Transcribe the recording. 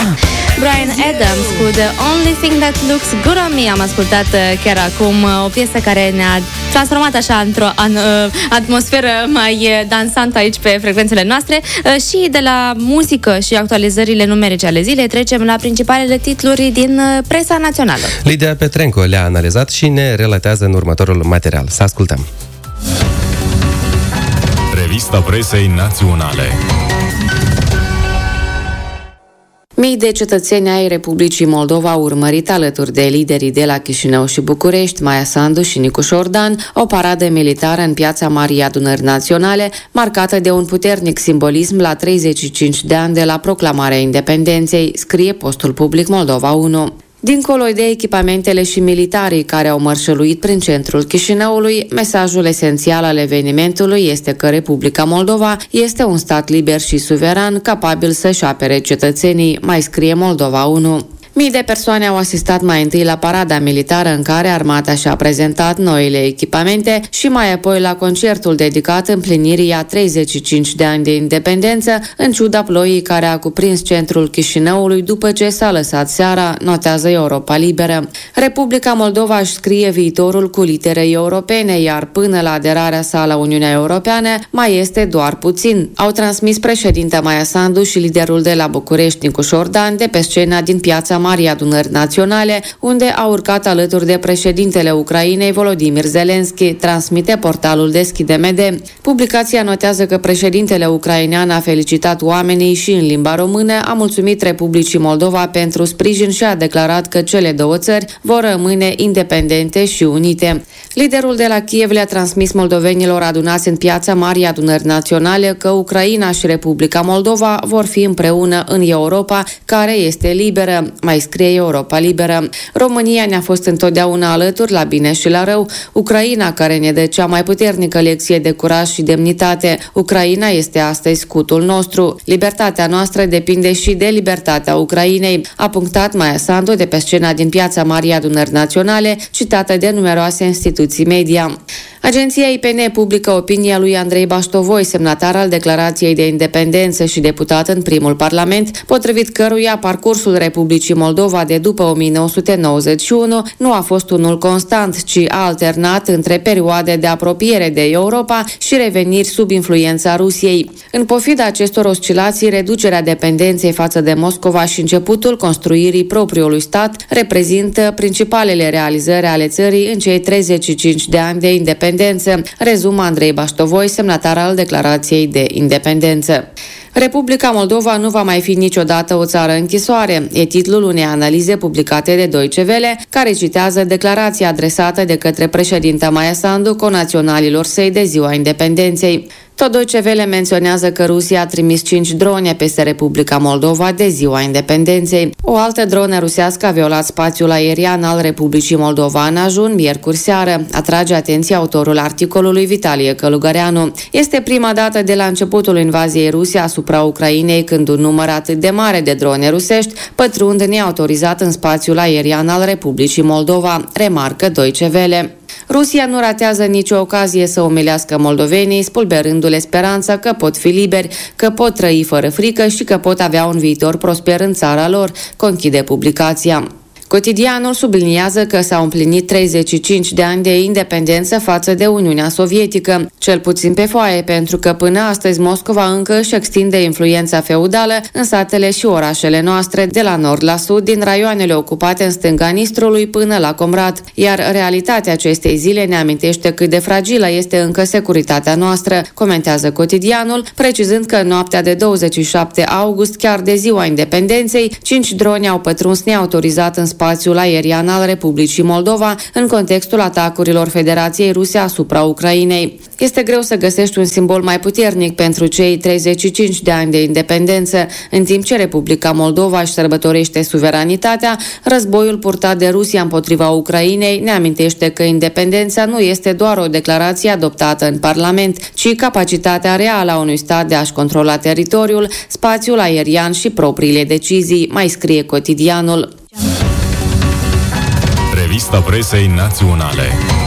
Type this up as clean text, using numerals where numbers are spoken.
Bryan Adams cu The Only Thing That Looks Good On Me. Am ascultat chiar acum o piesă care ne-a transformat așa într-o atmosferă mai dansantă aici pe frecvențele noastre. Și de la muzică și actualizările numerice ale zilei trecem la principalele titluri din presa națională. Lidia Petrenco le-a analizat și ne relatează în următorul material. Să ascultăm. Revista presei naționale. Mii de cetățeni ai Republicii Moldova au urmărit alături de liderii de la Chișinău și București, Maia Sandu și Nicu Șordan, o paradă militară în piața Marii Adunări Naționale, marcată de un puternic simbolism la 35 de ani de la proclamarea independenței, scrie postul public Moldova 1. Dincolo de echipamentele și militarii care au mărșăluit prin centrul Chișinăului, mesajul esențial al evenimentului este că Republica Moldova este un stat liber și suveran, capabil să-și apere cetățenii, mai scrie Moldova 1. Mii de persoane au asistat mai întâi la parada militară în care armata și-a prezentat noile echipamente și mai apoi la concertul dedicat împlinirii a 35 de ani de independență, în ciuda ploii care a cuprins centrul Chișinăului după ce s-a lăsat seara, notează Europa Liberă. Republica Moldova își scrie viitorul cu litere europene, iar până la aderarea sa la Uniunea Europeană mai este doar puțin, au transmis președinta Maia Sandu și liderul de la București, Nicu Șordan, de pe scena din piața Marii Adunări Naționale, unde a urcat alături de președintele Ucrainei, Volodymyr Zelensky, transmite portalul Deschide MD. Publicația notează că președintele ucrainean a felicitat oamenii și în limba română, a mulțumit Republicii Moldova pentru sprijin și a declarat că cele două țări vor rămâne independente și unite. Liderul de la Kiev le-a transmis moldovenilor adunați în piața Marii Adunări Naționale că Ucraina și Republica Moldova vor fi împreună în Europa, care este liberă, mai scrie Europa Liberă. România ne-a fost întotdeauna alături la bine și la rău. Ucraina, care ne dă cea mai puternică lecție de curaj și demnitate. Ucraina este astăzi scutul nostru. Libertatea noastră depinde și de libertatea Ucrainei, a punctat Maia Sandu de pe scena din piața Marii Adunări Naționale, citată de numeroase instituții media. Agenția IPN publică opinia lui Andrei Baștovoi, semnatar al Declarației de Independență și deputat în primul Parlament, potrivit căruia parcursul Republicii Moldova de după 1991 nu a fost unul constant, ci a alternat între perioade de apropiere de Europa și reveniri sub influența Rusiei. În pofida acestor oscilații, reducerea dependenței față de Moscova și începutul construirii propriului stat reprezintă principalele realizări ale țării în cei 35 de ani de independență, rezumă Andrei Baștovoi, semnatar al Declarației de Independență. Republica Moldova nu va mai fi niciodată o țară închisoare, e titlul unei analize publicate de Deutsche Welle, care citează declarația adresată de către președinta Maia Sandu conaționalilor săi de ziua independenței. Tot Deutsche Welle menționează că Rusia a trimis 5 drone peste Republica Moldova de ziua independenței. O altă dronă rusească a violat spațiul aerian al Republicii Moldova în ajun miercuri seară, atrage atenția autorul articolului Vitalie Călugăreanu. Este prima dată de la începutul invaziei ruse asupra Ucrainei când un număr atât de mare de drone rusești pătrund neautorizat în spațiul aerian al Republicii Moldova, remarcă Deutsche Welle. Rusia nu ratează nicio ocazie să umilească moldovenii, spulberându-le speranța că pot fi liberi, că pot trăi fără frică și că pot avea un viitor prosper în țara lor, conchide publicația. Cotidianul subliniază că s-au împlinit 35 de ani de independență față de Uniunea Sovietică, cel puțin pe foaie, pentru că până astăzi Moscova încă își extinde influența feudală în satele și orașele noastre, de la nord la sud, din raioanele ocupate în stânga Nistrului până la Comrat, iar realitatea acestei zile ne amintește cât de fragilă este încă securitatea noastră, comentează Cotidianul, precizând că în noaptea de 27 august, chiar de ziua independenței, 5 droni au pătruns neautorizat în spațiul aerian al Republicii Moldova în contextul atacurilor Federației Ruse asupra Ucrainei. Este greu să găsești un simbol mai puternic pentru cei 35 de ani de independență, în timp ce Republica Moldova își sărbătorește suveranitatea. Războiul purtat de Rusia împotriva Ucrainei ne amintește că independența nu este doar o declarație adoptată în Parlament, ci capacitatea reală a unui stat de a-și controla teritoriul, spațiul aerian și propriile decizii, mai scrie Cotidianul. Revista presei naționale.